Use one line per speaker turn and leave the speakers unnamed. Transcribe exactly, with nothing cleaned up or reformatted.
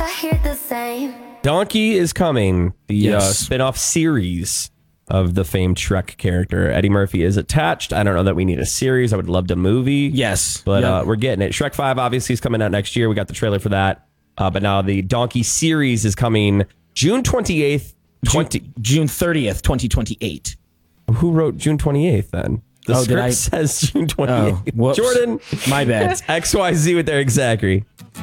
I hear the same.
Donkey is coming, the
Yes.
uh, spin-off series of the famed Shrek character. Eddie Murphy is attached. I don't know that we need a series. I would love a movie.
Yes.
But
Yep.
uh, we're getting it. Shrek five obviously is coming out next year. We got the trailer for that. Uh, but now the Donkey series is coming June twenty-eighth. twenty
June, June thirtieth, twenty twenty-eight.
Who wrote June twenty-eighth then? The
Oh, did
script
I-
says June twenty-eighth.
Oh, whoops.
Jordan.
My bad.
X Y Z with Eric Zachary.